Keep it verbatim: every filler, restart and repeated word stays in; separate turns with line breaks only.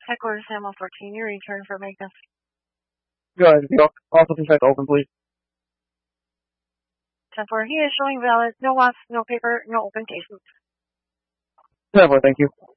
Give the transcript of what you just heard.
Headquarters Sam one fourteen, your return for maintenance.
Go ahead, New York. Also check open, please.
ten four, he is showing valid. No loss, no paper, no open cases.
ten four, thank you.